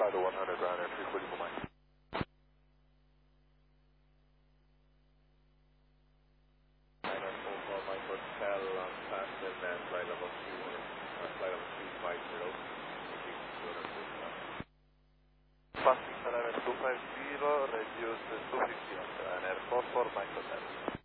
Colorado 100 ground air 340 for mine. Mike Hotel on faster than flight level 250. Passing level 250, reduce to 50 on Ryanair 44 Mike Hotel.